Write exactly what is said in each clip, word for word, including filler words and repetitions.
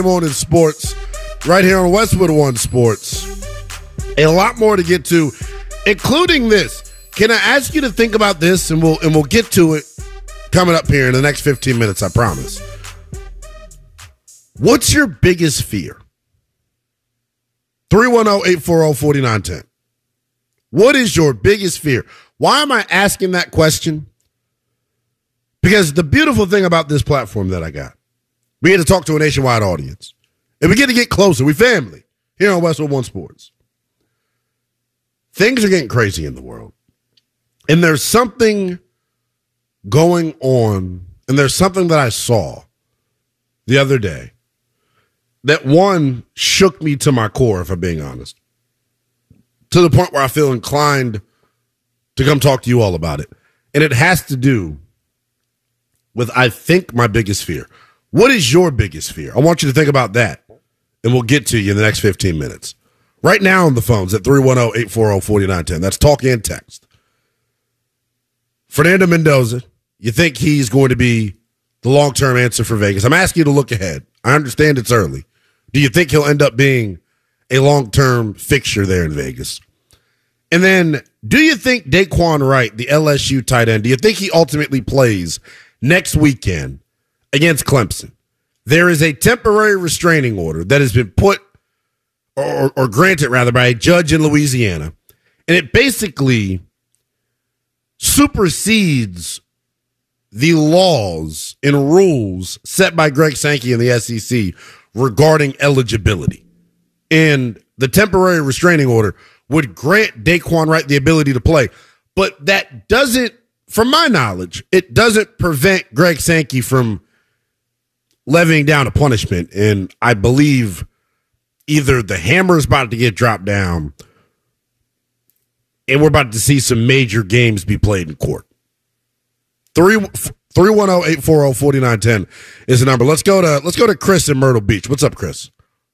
On in sports, right here on Westwood One Sports. A lot more to get to, including this. Can I ask you to think about this, and we'll and we'll get to it coming up here in the next fifteen minutes, I promise. What's your biggest fear? three one zero, eight four zero, four nine one zero. What is your biggest fear? Why am I asking that question? Because the beautiful thing about this platform that I got, we get to talk to a nationwide audience. And we get to get closer. We family here on Westwood One Sports. Things are getting crazy in the world. And there's something going on, and there's something that I saw the other day that, one, shook me to my core, if I'm being honest, to the point where I feel inclined to come talk to you all about it. And it has to do with, I think, my biggest fear. What is your biggest fear? I want you to think about that, and we'll get to you in the next fifteen minutes. Right now on the phones at three one zero, eight four zero, four nine one zero. That's talk and text. Fernando Mendoza, you think he's going to be the long-term answer for Vegas? I'm asking you to look ahead. I understand it's early. Do you think he'll end up being a long-term fixture there in Vegas? And then, do you think Daquan Wright, the L S U tight end, do you think he ultimately plays next weekend against Clemson? There is a temporary restraining order that has been put or, or granted, rather, by a judge in Louisiana, and it basically supersedes the laws and rules set by Greg Sankey and the S E C regarding eligibility. And the temporary restraining order would grant Daquan Wright the ability to play, but that doesn't, from my knowledge, it doesn't prevent Greg Sankey from levying down a punishment. And I believe either the hammer is about to get dropped down and we're about to see some major games be played in court. three one zero, eight four zero, four nine one zero is the number. Let's go to let's go to Chris in Myrtle Beach. What's up, Chris?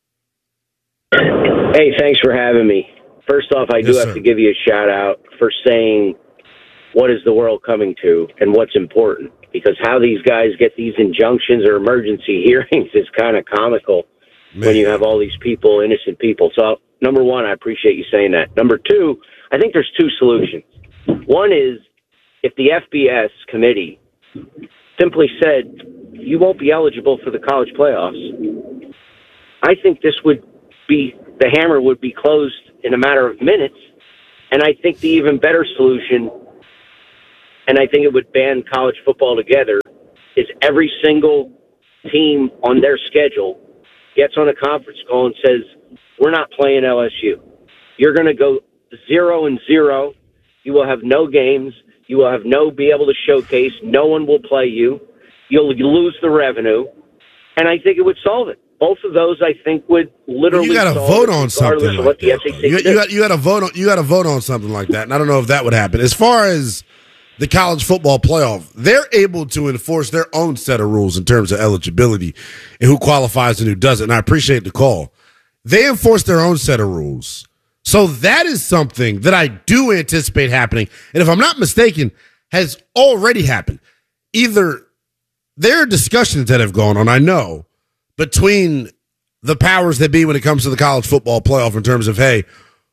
Hey, thanks for having me. First off, I do yes, have sir. to give you a shout out for saying what is the world coming to and what's important, because how these guys get these injunctions or emergency hearings is kind of comical. Man. When you have all these people, innocent people. So, number one, I appreciate you saying that. Number two, I think there's two solutions. One is if the F B S committee simply said, you won't be eligible for the college playoffs, I think this would be, the hammer would be closed in a matter of minutes. And I think the even better solution, and I think it would ban college football together, is every single team on their schedule gets on a conference call and says, we're not playing L S U. You're going to go zero and zero. You will have no games. You will have no be able to showcase. No one will play you. You'll lose the revenue. And I think it would solve it. Both of those, I think, would literally. Well, you got to vote on something like what the that. S E C You, you got you got to vote on you got to vote on something like that. And I don't know if that would happen. As far as the college football playoff, they're able to enforce their own set of rules in terms of eligibility and who qualifies and who doesn't. And I appreciate the call. They enforce their own set of rules. So that is something that I do anticipate happening. And if I'm not mistaken, has already happened. Either there are discussions that have gone on, I know, between the powers that be when it comes to the college football playoff in terms of, hey,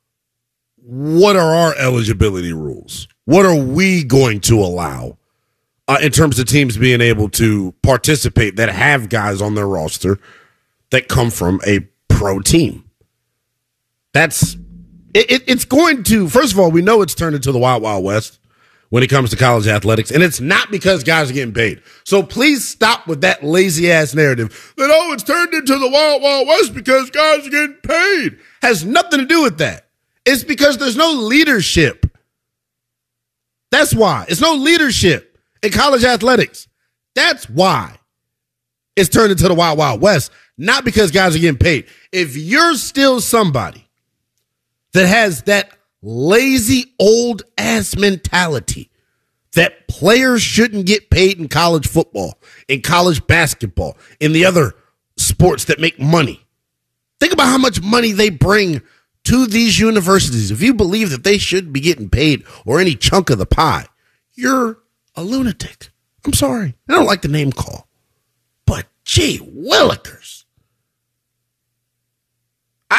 what are our eligibility rules? What are we going to allow uh, in terms of teams being able to participate that have guys on their roster that come from a pro team? That's it, it, it's going to, first of all, we know it's turned into the Wild Wild West when it comes to college athletics, and it's not because guys are getting paid. So please stop with that lazy-ass narrative that, oh, it's turned into the Wild Wild West because guys are getting paid. Has nothing to do with that. It's because there's no leadership. That's why. It's no leadership in college athletics. That's why it's turned into the Wild Wild West, not because guys are getting paid. If you're still somebody that has that lazy old-ass mentality that players shouldn't get paid in college football, in college basketball, in the other sports that make money, think about how much money they bring to these universities. If you believe that they should be getting paid or any chunk of the pie, you're a lunatic. I'm sorry. I don't like the name call. But gee willikers.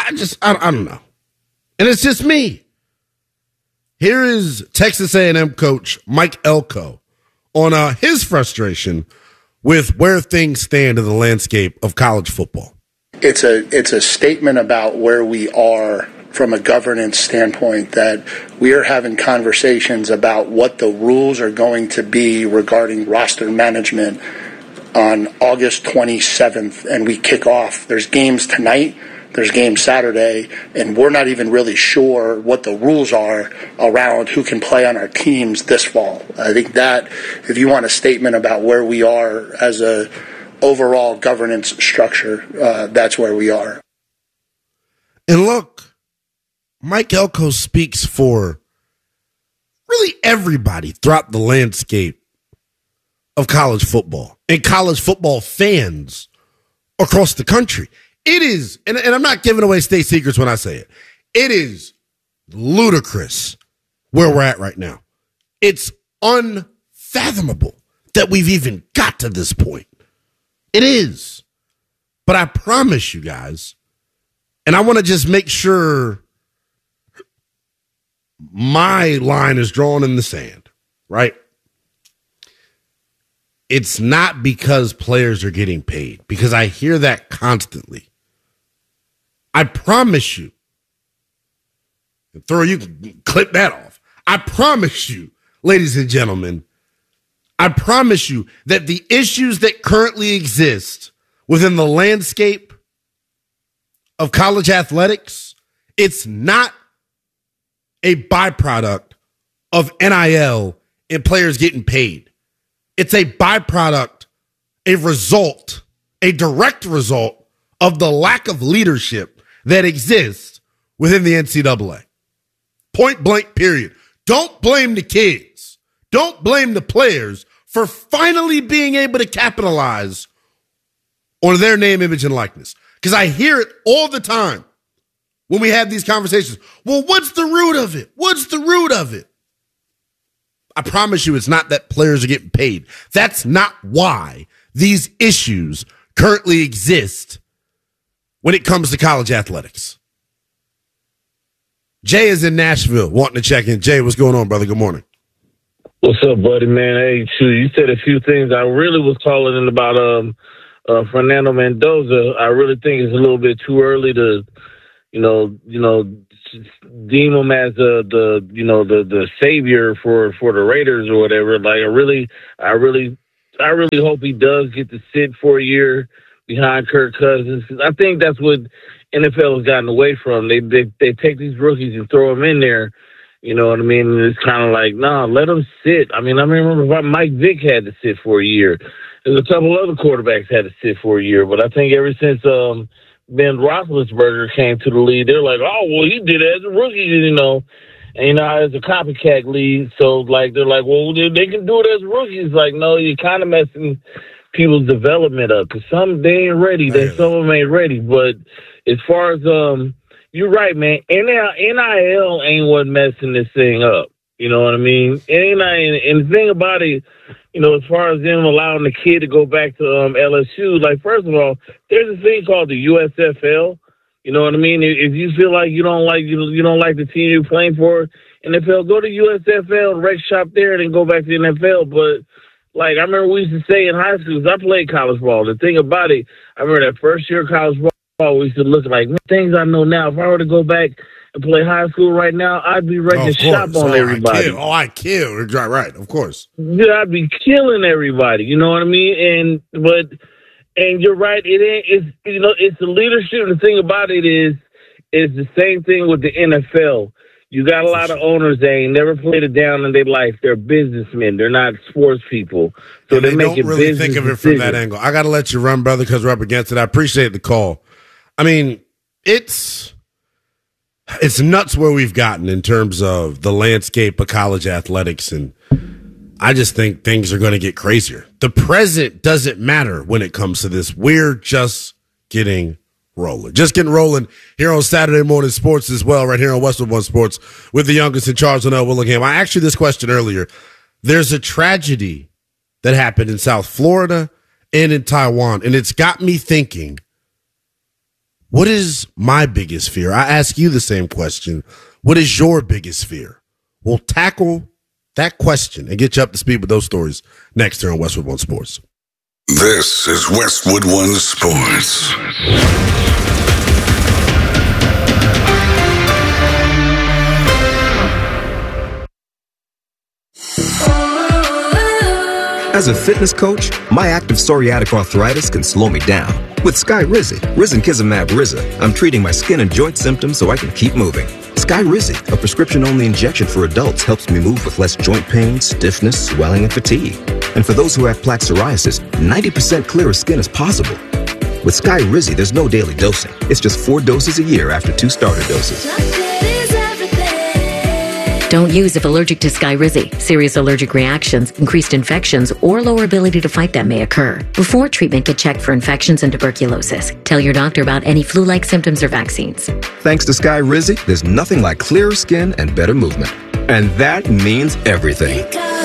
I just, I, I don't know. And it's just me. Here is Texas A and M coach Mike Elko on uh, his frustration with where things stand in the landscape of college football. It's a it's a statement about where we are from a governance standpoint, that we are having conversations about what the rules are going to be regarding roster management on August twenty-seventh, and we kick off. There's games tonight, there's games Saturday, and we're not even really sure what the rules are around who can play on our teams this fall. I think that if you want a statement about where we are as a overall governance structure, uh, that's where we are. And look, Mike Elko speaks for really everybody throughout the landscape of college football and college football fans across the country. It is, and, and I'm not giving away state secrets when I say it, it is ludicrous where we're at right now. It's unfathomable that we've even got to this point. It is. But I promise you guys, and I want to just make sure my line is drawn in the sand, right? It's not because players are getting paid, because I hear that constantly. I promise you, and Thor, you can clip that off. I promise you, ladies and gentlemen, I promise you that the issues that currently exist within the landscape of college athletics, it's not a byproduct of N I L and players getting paid. It's a byproduct, a result, a direct result of the lack of leadership that exists within the N C double A. Point blank, period. Don't blame the kids. Don't blame the players for finally being able to capitalize on their name, image, and likeness. Because I hear it all the time when we have these conversations. Well, what's the root of it? What's the root of it? I promise you it's not that players are getting paid. That's not why these issues currently exist when it comes to college athletics. Jay is in Nashville wanting to check in. Jay, what's going on, brother? Good morning. What's up, buddy, man? Hey, shoot, you said a few things. I really was calling in about um, uh, Fernando Mendoza. I really think it's a little bit too early to, you know, you know, deem him as the, the you know, the, the savior for, for the Raiders or whatever. Like, I really, I really, I really hope he does get to sit for a year behind Kirk Cousins. I think that's what N F L has gotten away from. They they they take these rookies and throw them in there. You know what I mean? And it's kind of like, nah, let them sit. I mean, I remember Mike Vick had to sit for a year. There's a couple other quarterbacks had to sit for a year. But I think ever since um, Ben Roethlisberger came to the league, they're like, oh, well, he did it as a rookie, you know. And, you know, as a copycat league. So, like, they're like, well, they, they can do it as rookies. Like, no, you're kind of messing people's development up. Because some, they ain't ready. They, some of them ain't ready. But as far as... um. You're right, man. N I L ain't what messing this thing up. You know what I mean? And the thing about it, you know, as far as them allowing the kid to go back to um, L S U, like, first of all, there's a thing called the U S F L. You know what I mean? If you feel like you don't like you, you don't like the team you're playing for, N F L, go to U S F L, rec shop there, and then go back to the N F L. But, like, I remember we used to say in high school, 'cause I played college ball. The thing about it, I remember that first year of college ball, we used to look like things I know now. If I were to go back and play high school right now, I'd be ready oh, to shop on oh, everybody. I kill. Oh, I kill. Right, right, of course. Yeah, I'd be killing everybody. You know what I mean? And but and you're right. It ain't. It's you know. It's the leadership. The thing about it is, is the same thing with the N F L. You got a lot of owners that ain't never played it down in their life. They're businessmen. They're not sports people. So and they, they make don't really think of it decisions. from that angle. I got to let you run, brother, because we're up against it. I appreciate the call. I mean, it's it's nuts where we've gotten in terms of the landscape of college athletics, and I just think things are going to get crazier. The present doesn't matter when it comes to this. We're just getting rolling. Just getting rolling here on Saturday Morning Sports as well, right here on Westwood One Sports with the youngest in Charles and Willingham. I asked you this question earlier. There's a tragedy that happened in South Florida and in Taiwan, and it's got me thinking, What is my biggest fear? I ask you the same question. What is your biggest fear? We'll tackle that question and get you up to speed with those stories next here on Westwood One Sports. This is Westwood One Sports. As a fitness coach, my active psoriatic arthritis can slow me down. With Skyrizi, Risankizumab Riza, I'm treating my skin and joint symptoms so I can keep moving. Skyrizi, a prescription-only injection for adults, helps me move with less joint pain, stiffness, swelling, and fatigue. And for those who have plaque psoriasis, ninety percent clearer skin is possible. With Skyrizi, there's no daily dosing. It's just four doses a year after two starter doses. Don't use if allergic to Skyrizi. Serious allergic reactions, increased infections, or lower ability to fight them may occur. Before treatment, get checked for infections and tuberculosis. Tell your doctor about any flu-like symptoms or vaccines. Thanks to Skyrizi, there's nothing like clearer skin and better movement. And that means everything.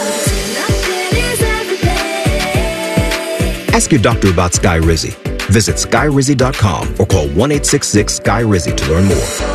Ask your doctor about Skyrizi. Visit Skyrizi dot com or call one eight six six Sky Rizi to learn more.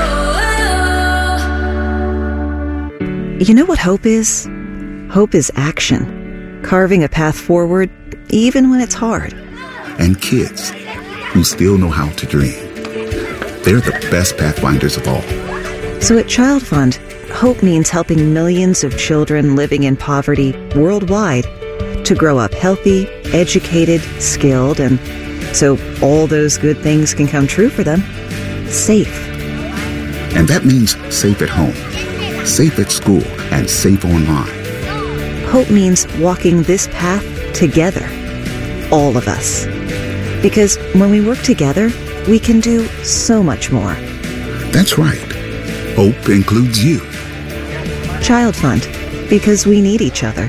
You know what hope is? Hope is action. Carving a path forward, even when it's hard. And kids who still know how to dream. They're the best pathfinders of all. So at Child Fund, hope means helping millions of children living in poverty worldwide to grow up healthy, educated, skilled, and so all those good things can come true for them. Safe. And that means safe at home, safe at school, and safe online. Hope means walking this path together, all of us. Because when we work together, we can do so much more. That's right. Hope includes you. Child Fund, because we need each other.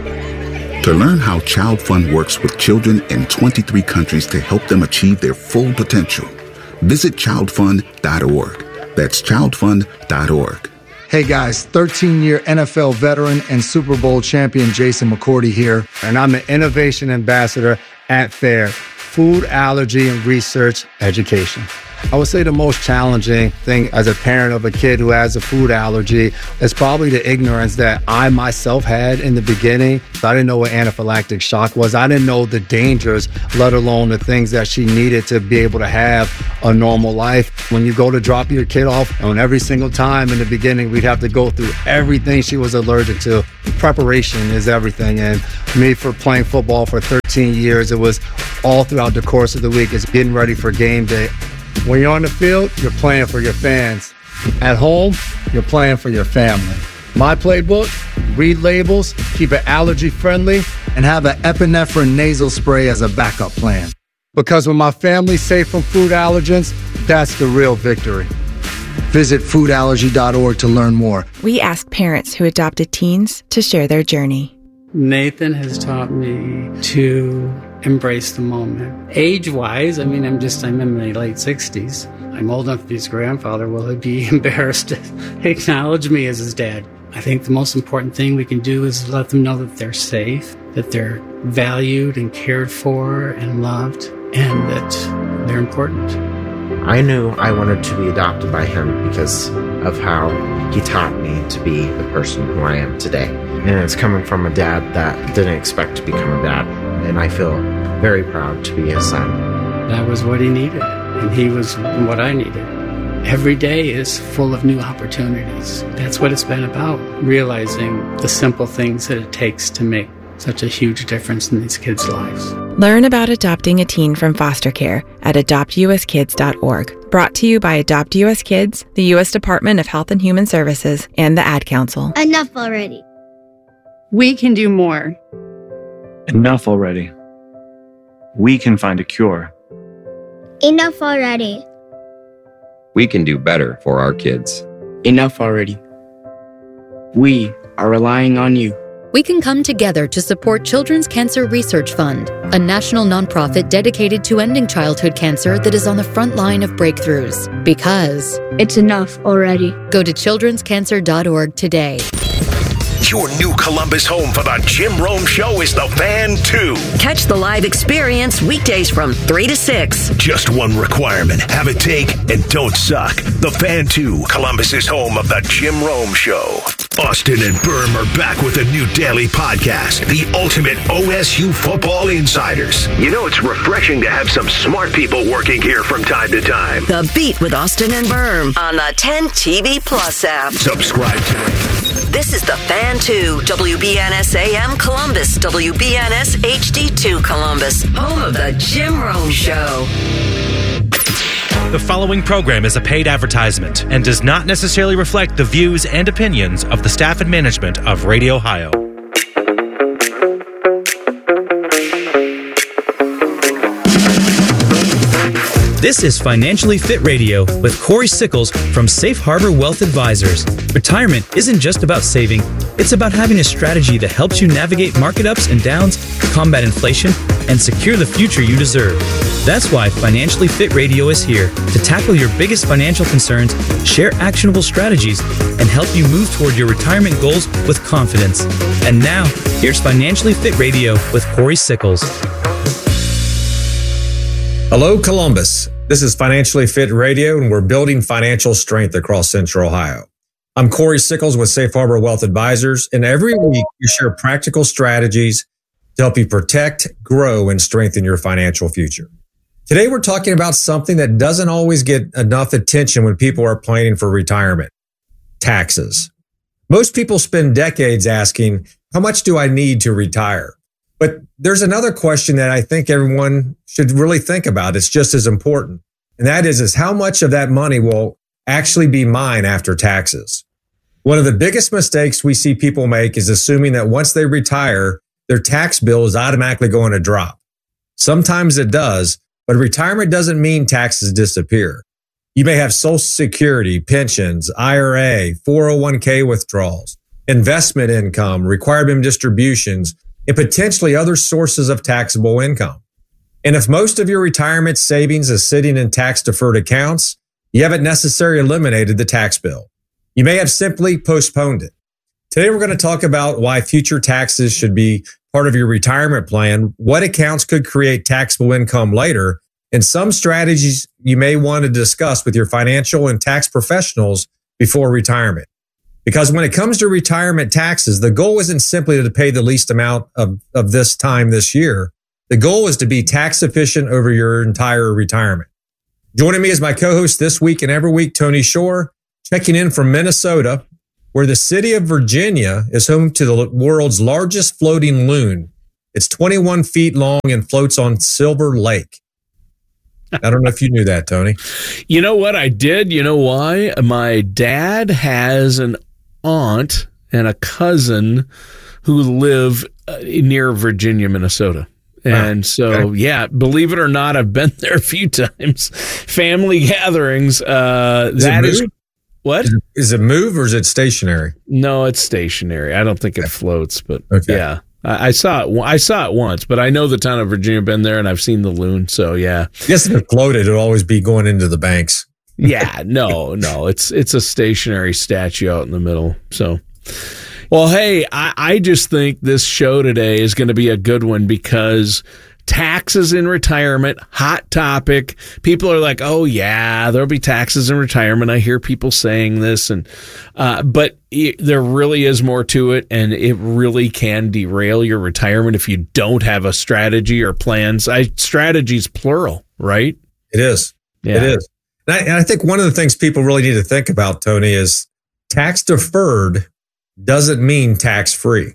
To learn how Child Fund works with children in twenty-three countries to help them achieve their full potential, visit child fund dot org. That's child fund dot org. Hey guys, thirteen-year N F L veteran and Super Bowl champion Jason McCourty here, and I'm an innovation ambassador at FAIR, Food Allergy and Research Education. I would say the most challenging thing as a parent of a kid who has a food allergy is probably the ignorance that I myself had in the beginning. I didn't know what anaphylactic shock was. I didn't know the dangers, let alone the things that she needed to be able to have a normal life. When you go to drop your kid off, and every single time in the beginning, we'd have to go through everything she was allergic to. Preparation is everything. And me, for playing football for thirteen years, it was all throughout the course of the week. It's getting ready for game day. When you're on the field, you're playing for your fans. At home, you're playing for your family. My playbook, read labels, keep it allergy friendly, and have an epinephrine nasal spray as a backup plan. Because when my family's safe from food allergens, that's the real victory. Visit food allergy dot org to learn more. We ask parents who adopted teens to share their journey. Nathan has taught me to embrace the moment. Age-wise, I mean, I'm just, I'm in my late sixties. I'm old enough to be his grandfather. Will he be embarrassed to acknowledge me as his dad? I think the most important thing we can do is let them know that they're safe, that they're valued and cared for and loved, and that they're important. I knew I wanted to be adopted by him because of how he taught me to be the person who I am today. And it's coming from a dad that didn't expect to become a dad. And I feel very proud to be his son. That was what he needed, and he was what I needed. Every day is full of new opportunities. That's what it's been about, realizing the simple things that it takes to make such a huge difference in these kids' lives. Learn about adopting a teen from foster care at adopt u s kids dot org. Brought to you by Adopt U S Kids, the U S Department of Health and Human Services, and the Ad Council. Enough already. We can do more. Enough already. We can find a cure. Enough already. We can do better for our kids. Enough already. We are relying on you. We can come together to support Children's Cancer Research Fund, a national nonprofit dedicated to ending childhood cancer that is on the front line of breakthroughs. Because it's enough already. Go to children's cancer dot org today. Your new Columbus home for the Jim Rome Show is the Fan two. Catch the live experience weekdays from three to six. Just one requirement. Have a take and don't suck. The Fan two, Columbus's home of the Jim Rome Show. Austin and Berm are back with a new daily podcast, the ultimate O S U football insiders. You know, it's refreshing to have some smart people working here from time to time. The Beat with Austin and Berm on the ten T V Plus app. Subscribe today. This is the Fan two, W B N S A M Columbus, W B N S H D two Columbus, home of the Jim Rome Show. The following program is a paid advertisement and does not necessarily reflect the views and opinions of the staff and management of Radio Ohio. This is Financially Fit Radio with Corey Sickles from Safe Harbor Wealth Advisors. Retirement isn't just about saving, it's about having a strategy that helps you navigate market ups and downs, combat inflation, and secure the future you deserve. That's why Financially Fit Radio is here to tackle your biggest financial concerns, share actionable strategies, and help you move toward your retirement goals with confidence. And now, here's Financially Fit Radio with Corey Sickles. Hello, Columbus. This is Financially Fit Radio, and we're building financial strength across Central Ohio. I'm Corey Sickles with Safe Harbor Wealth Advisors, and every week we share practical strategies to help you protect, grow, and strengthen your financial future. Today, we're talking about something that doesn't always get enough attention when people are planning for retirement: taxes. Most people spend decades asking, how much do I need to retire? But there's another question that I think everyone should really think about. It's just as important. And that is, is how much of that money will actually be mine after taxes? One of the biggest mistakes we see people make is assuming that once they retire, their tax bill is automatically going to drop. Sometimes it does, but retirement doesn't mean taxes disappear. You may have Social Security, pensions, I R A, four oh one k withdrawals, investment income, required minimum distributions, and potentially other sources of taxable income. And if most of your retirement savings is sitting in tax-deferred accounts, you haven't necessarily eliminated the tax bill. You may have simply postponed it. Today, we're going to talk about why future taxes should be part of your retirement plan, what accounts could create taxable income later, and some strategies you may want to discuss with your financial and tax professionals before retirement. Because when it comes to retirement taxes, the goal isn't simply to pay the least amount of, of this time this year. The goal is to be tax efficient over your entire retirement. Joining me as my co-host this week and every week, Tony Shore, checking in from Minnesota, where the city of Virginia is home to the world's largest floating loon. It's twenty-one feet long and floats on Silver Lake. I don't know if you knew that, Tony. You know what I did? You know why? My dad has an aunt and a cousin who live uh, near Virginia, Minnesota. And ah, so, okay. yeah, believe it or not, I've been there a few times. Family gatherings. Uh, is that it is what? Is it, is it move or is it stationary? No, it's stationary. I don't think it floats, but okay. yeah. I saw it. I saw it once, but I know the town of Virginia. Been there, and I've seen the loon. So yeah. I guess if it floated, it'll always be going into the banks. yeah, no, no. It's it's a stationary statue out in the middle. So, well, hey, I, I just think this show today is going to be a good one because taxes in retirement, hot topic. People are like, oh yeah, there'll be taxes in retirement. I hear people saying this, and uh, but it, there really is more to it, and it really can derail your retirement if you don't have a strategy or plans. I strategies plural, right? It is. Yeah. It is. And I, and I think one of the things people really need to think about, Tony, is tax deferred doesn't mean tax free.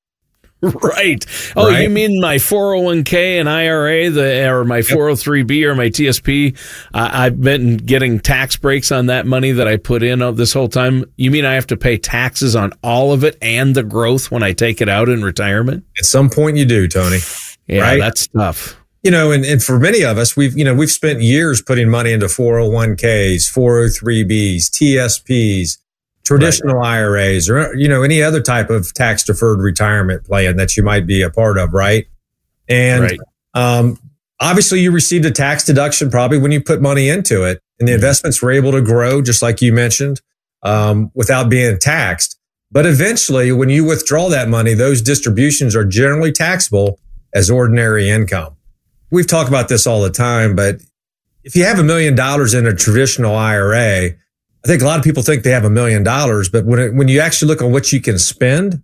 Right. Oh, right? You mean my four oh one k and I R A, the or my four oh three b or my T S P? Uh, I've been getting tax breaks on that money that I put in this whole time. You mean I have to pay taxes on all of it and the growth when I take it out in retirement? At some point you do, Tony. Yeah, right? That's tough. You know, and, and for many of us, we've, you know, we've spent years putting money into four oh one k's, four oh three b's, T S P's, traditional right. I R As, or, you know, any other type of tax deferred retirement plan that you might be a part of. Right. And, right. um, obviously you received a tax deduction probably when you put money into it, and the investments were able to grow, just like you mentioned, um, without being taxed. But eventually, when you withdraw that money, those distributions are generally taxable as ordinary income. We've talked about this all the time, but if you have a million dollars in a traditional I R A, I think a lot of people think they have a million dollars, but when it, when you actually look on what you can spend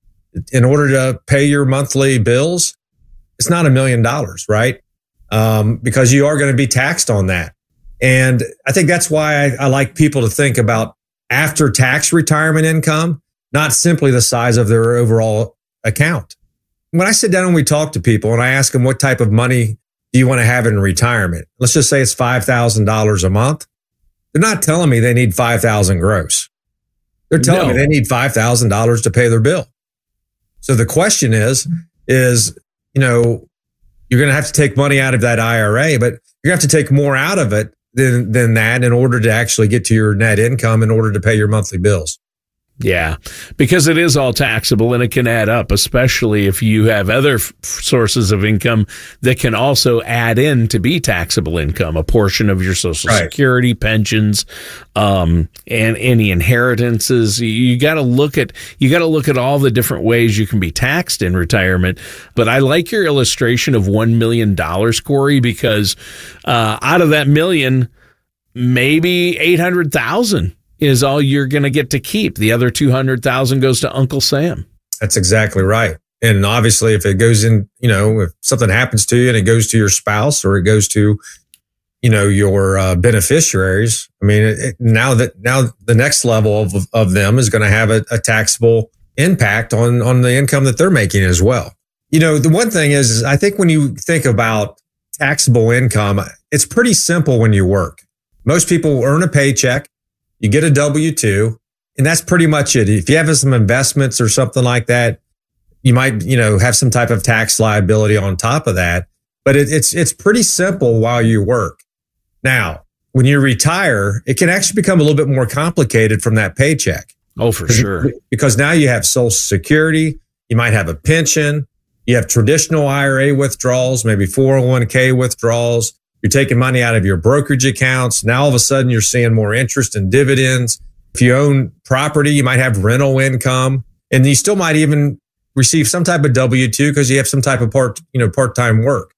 in order to pay your monthly bills, it's not a million dollars, right? Um, because you are going to be taxed on that. And I think that's why I, I like people to think about after tax retirement income, not simply the size of their overall account. When I sit down and we talk to people and I ask them what type of money do you want to have in retirement? Let's just say it's five thousand dollars a month. They're not telling me they need five thousand dollars gross. They're telling no. me they need five thousand dollars to pay their bill. So the question is, is, you know, you're going to have to take money out of that I R A, but you're going to have to take more out of it than, than that in order to actually get to your net income in order to pay your monthly bills. Yeah, because it is all taxable and it can add up, especially if you have other f- sources of income that can also add in to be taxable income, a portion of your Social right. Security, pensions, um, and any inheritances. You got to look at you got to look at all the different ways you can be taxed in retirement. But I like your illustration of one million dollars, Corey, because uh, out of that million, maybe eight hundred thousand is all you're going to get to keep. The other two hundred thousand goes to Uncle Sam. That's exactly right. And obviously, if it goes in, you know, if something happens to you and it goes to your spouse or it goes to, you know, your uh, beneficiaries, I mean, it, now that now the next level of, of them is going to have a, a taxable impact on, on the income that they're making as well. You know, the one thing is, is I think when you think about taxable income, it's pretty simple when you work. Most people earn a paycheck. You get a W two, and that's pretty much it. If you have some investments or something like that, you might, you know, have some type of tax liability on top of that. But it, it's it's pretty simple while you work. Now, when you retire, it can actually become a little bit more complicated from that paycheck. Oh, for sure. Because now you have Social Security, you might have a pension, you have traditional I R A withdrawals, maybe four oh one k withdrawals. You're taking money out of your brokerage accounts. Now, all of a sudden, you're seeing more interest and dividends. If you own property, you might have rental income, and you still might even receive some type of W two because you have some type of part, you know, part-time work.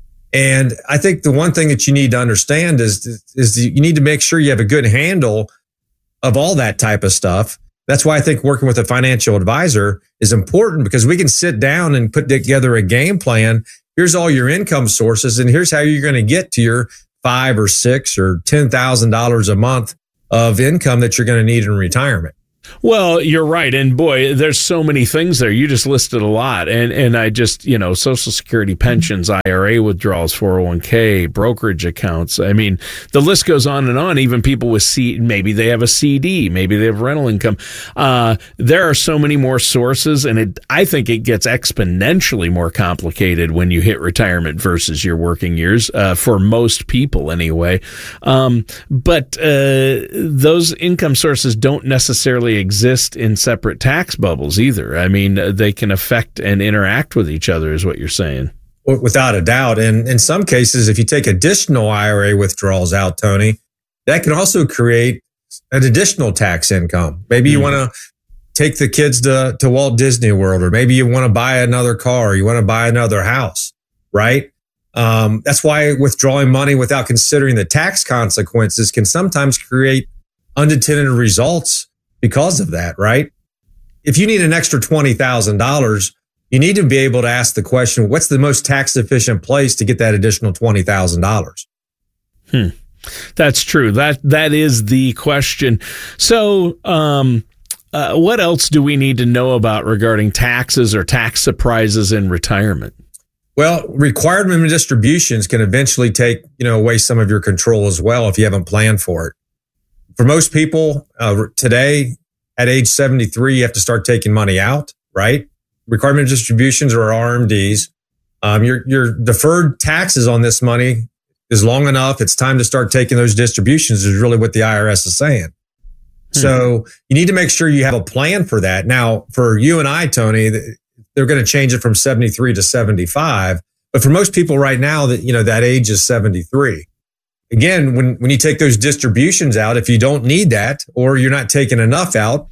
And I think the one thing that you need to understand is, is you need to make sure you have a good handle of all that type of stuff. That's why I think working with a financial advisor is important, because we can sit down and put together a game plan. Here's all your income sources, and here's how you're going to get to your five or six or ten thousand dollars a month of income that you're going to need in retirement. Well, you're right. And boy, there's so many things there. You just listed a lot. And and I just, you know, Social Security, pensions, I R A withdrawals, four oh one k, brokerage accounts. I mean, the list goes on and on. Even people with C, maybe they have a C D, maybe they have rental income. Uh, there are so many more sources, and it, I think it gets exponentially more complicated when you hit retirement versus your working years, uh, for most people anyway. Um, but uh, those income sources don't necessarily exist in separate tax bubbles either. I mean, they can affect and interact with each other, is what you're saying. Without a doubt. And in some cases, if you take additional I R A withdrawals out, Tony, that can also create an additional tax income. Maybe you mm. want to take the kids to, to Walt Disney World, or maybe you want to buy another car, or you want to buy another house, right? Um, that's why withdrawing money without considering the tax consequences can sometimes create unintended results because of that, right? If you need an extra twenty thousand dollars, you need to be able to ask the question, what's the most tax efficient place to get that additional twenty thousand dollars? Hmm. That's true. That that is the question. So, um, uh, what else do we need to know about regarding taxes or tax surprises in retirement? Well, required minimum distributions can eventually take, you know, away some of your control as well if you haven't planned for it. For most people uh, today, at age seventy-three, you have to start taking money out, right? Required minimum distributions or R M Ds. Um, your your deferred taxes on this money is long enough. It's time to start taking those distributions, is really what the I R S is saying. Hmm. So you need to make sure you have a plan for that. Now, for you and I, Tony, they're going to change it from seventy-three to seventy-five. But for most people right now, that you know that age is seventy-three. Again, when, when you take those distributions out, if you don't need that or you're not taking enough out,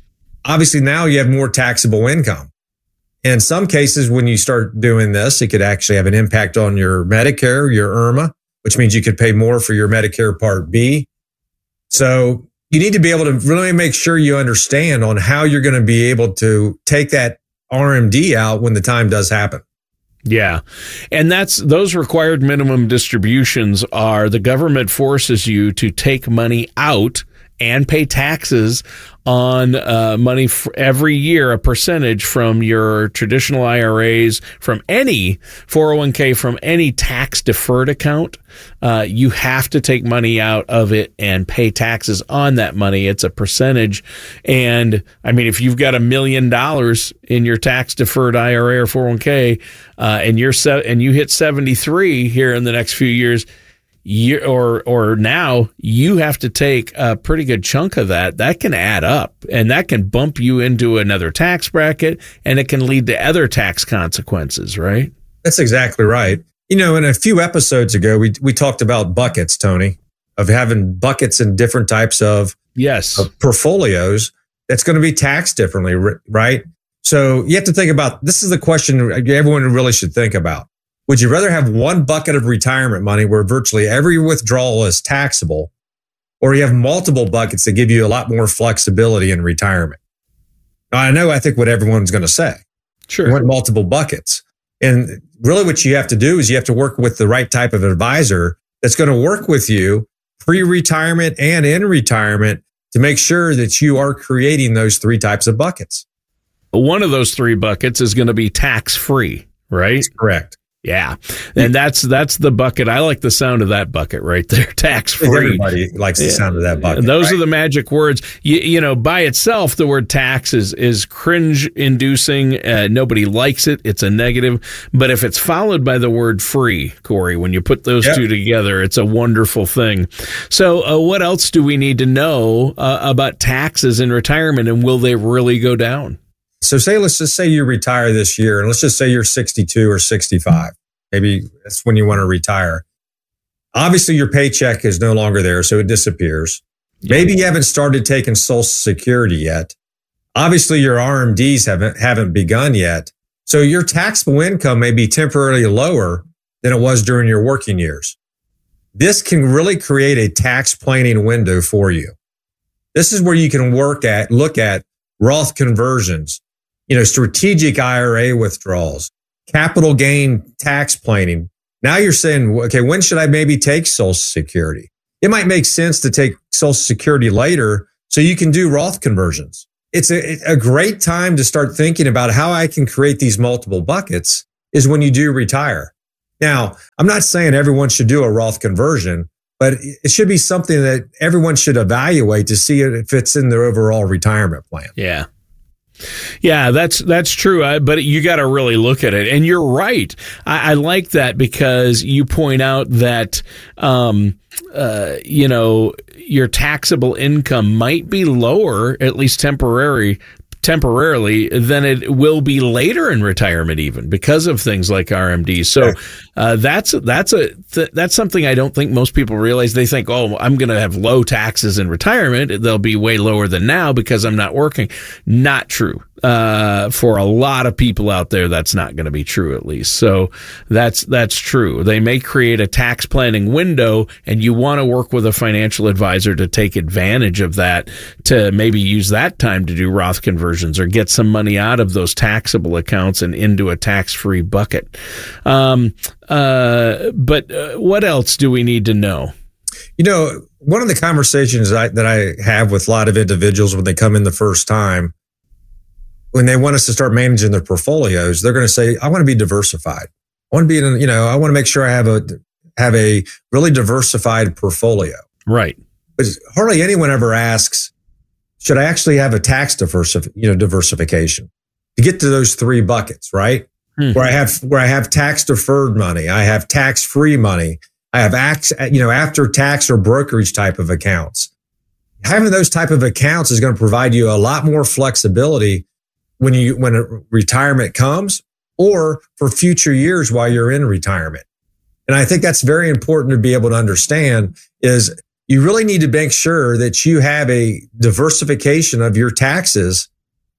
obviously now you have more taxable income. In some cases, when you start doing this, it could actually have an impact on your Medicare, your I R M A, which means you could pay more for your Medicare Part B. So you need to be able to really make sure you understand on how you're going to be able to take that R M D out when the time does happen. Yeah. And that's those required minimum distributions are the government forces you to take money out and pay taxes on uh, money f- every year, a percentage from your traditional I R As, from any four oh one k, from any tax deferred account. Uh, you have to take money out of it and pay taxes on that money. It's a percentage. And I mean, if you've got a million dollars in your tax deferred I R A or four oh one k, uh, and you're se- and you hit seventy-three here in the next few years, You, or or now you have to take a pretty good chunk of that. That can add up, and that can bump you into another tax bracket, and it can lead to other tax consequences, right? That's exactly right. You know, in a few episodes ago, we we talked about buckets, Tony, of having buckets in different types of, yes. of portfolios that's going to be taxed differently, right? So you have to think about, this is the question everyone really should think about. Would you rather have one bucket of retirement money where virtually every withdrawal is taxable, or you have multiple buckets that give you a lot more flexibility in retirement? Now, I know, I think what everyone's going to say. Sure. You want multiple buckets. And really what you have to do is you have to work with the right type of advisor that's going to work with you pre-retirement and in retirement to make sure that you are creating those three types of buckets. One of those three buckets is going to be tax-free, right? That's correct. Yeah. And that's that's the bucket. I like the sound of that bucket right there. Tax-free. Everybody likes the sound of that bucket. And those right? are the magic words. You, you know, by itself, the word tax is, is cringe-inducing. Uh, nobody likes it. It's a negative. But if it's followed by the word free, Corey, when you put those yep. two together, it's a wonderful thing. So uh, what else do we need to know uh, about taxes in retirement, and will they really go down? So say, let's just say you retire this year, and let's just say you're sixty-two or sixty-five. Maybe that's when you want to retire. Obviously, your paycheck is no longer there, so it disappears. Yeah. Maybe you haven't started taking Social Security yet. Obviously, your R M Ds haven't, haven't begun yet. So your taxable income may be temporarily lower than it was during your working years. This can really create a tax planning window for you. This is where you can work at, look at Roth conversions, you know, strategic I R A withdrawals, capital gain tax planning. Now you're saying, okay, when should I maybe take Social Security? It might make sense to take Social Security later so you can do Roth conversions. It's a, a great time to start thinking about how I can create these multiple buckets is when you do retire. Now, I'm not saying everyone should do a Roth conversion, but it should be something that everyone should evaluate to see if it's in their overall retirement plan. Yeah. Yeah, that's that's true. I, but you got to really look at it. And you're right. I, I like that because you point out that, um, uh, you know, your taxable income might be lower, at least temporary, temporarily, than it will be later in retirement, even because of things like R M D. So uh, that's that's a th- that's something I don't think most people realize. They think, oh, I'm going to have low taxes in retirement. They'll be way lower than now because I'm not working. Not true. Uh, for a lot of people out there, that's not going to be true, at least. So that's that's true. They may create a tax planning window, and you want to work with a financial advisor to take advantage of that, to maybe use that time to do Roth conversions or get some money out of those taxable accounts and into a tax-free bucket. Um, uh, but uh, what else do we need to know? You know, one of the conversations I, that I have with a lot of individuals when they come in the first time, when they want us to start managing their portfolios, they're going to say, I want to be diversified. I want to be in, you know, I want to make sure I have a, have a really diversified portfolio. Right. But hardly anyone ever asks, should I actually have a tax diversif- you know, diversification to get to those three buckets, right? Mm-hmm. Where I have, where I have tax deferred money, I have tax free money, I have acts, you know, after tax or brokerage type of accounts. Having those type of accounts is going to provide you a lot more flexibility when you, when a retirement comes or for future years while you're in retirement. And I think that's very important to be able to understand is you really need to make sure that you have a diversification of your taxes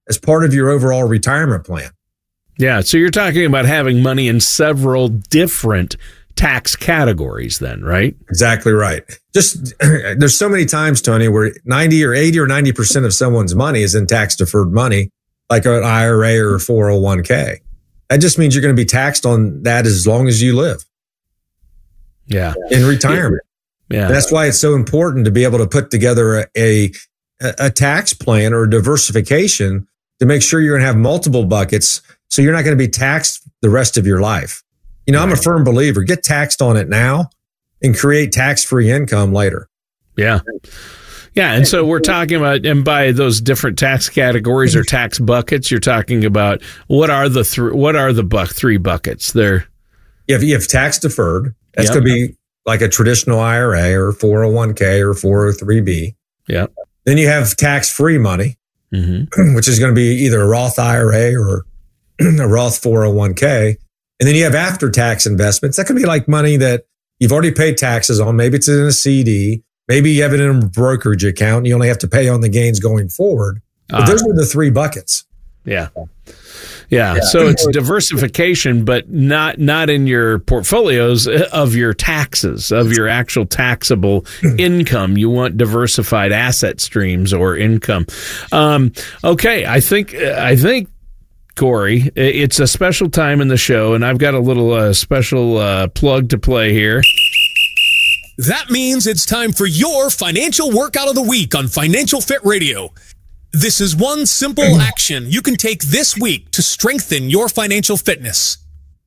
as part of your overall retirement plan. Yeah. So you're talking about having money in several different tax categories then, right? Exactly right. Just there's so many times, Tony, where ninety or eighty or ninety percent of someone's money is in tax deferred money, like an I R A or a four oh one k. That just means you're going to be taxed on that as long as you live. Yeah. In retirement. Yeah. And that's why it's so important to be able to put together a, a, a tax plan or a diversification to make sure you're going to have multiple buckets so you're not going to be taxed the rest of your life. You know, I'm a firm believer. Get taxed on it now and create tax-free income later. Yeah. Yeah. And so we're talking about, and by those different tax categories or tax buckets, you're talking about what are the th- what are the buck three buckets there? You have, you have tax deferred. That's Yep. going to be like a traditional I R A or four oh one k or four oh three b. Yeah. Then you have tax-free money, mm-hmm. which is going to be either a Roth I R A or a Roth four oh one k. And then you have after-tax investments. That could be like money that you've already paid taxes on. Maybe it's in a C D. Maybe you have it in a brokerage account and you only have to pay on the gains going forward. But Uh, those are the three buckets. Yeah. Yeah. So it's diversification, but not not in your portfolios of your taxes, of your actual taxable income. You want diversified asset streams or income. Um, okay. I think, I think, Corey, it's a special time in the show, and I've got a little uh, special uh, plug to play here. That means it's time for your financial workout of the week on Financial Fit Radio. This is one simple action you can take this week to strengthen your financial fitness.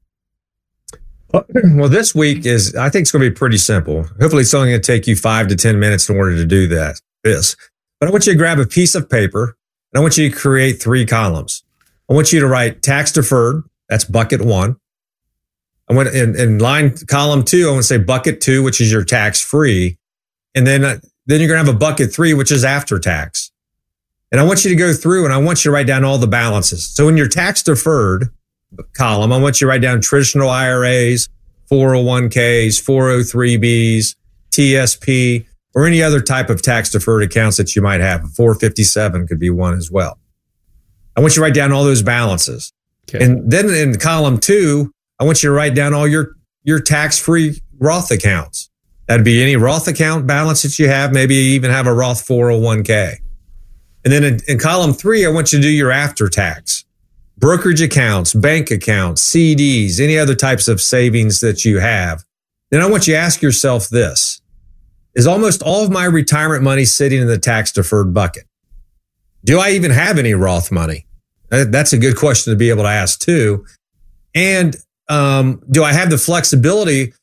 Well, this week is, I think it's going to be pretty simple. Hopefully it's only going to take you five to ten minutes in order to do that. This, but I want you to grab a piece of paper and I want you to create three columns. I want you to write tax deferred. That's bucket one. I want in, in line column two, I want to say bucket two, which is your tax free. And then, uh, then you're going to have a bucket three, which is after tax. And I want you to go through and I want you to write down all the balances. So in your tax deferred column, I want you to write down traditional I R As, four oh one k's, four oh three b's, T S P, or any other type of tax deferred accounts that you might have. four fifty-seven could be one as well. I want you to write down all those balances. Okay. And then in column two, I want you to write down all your, your tax-free Roth accounts. That'd be any Roth account balance that you have. Maybe you even have a Roth four oh one k. And then in, in column three, I want you to do your after tax. Brokerage accounts, bank accounts, C Ds, any other types of savings that you have. Then I want you to ask yourself this. Is almost all of my retirement money sitting in the tax deferred bucket? Do I even have any Roth money? That's a good question to be able to ask too. And um, do I have the flexibility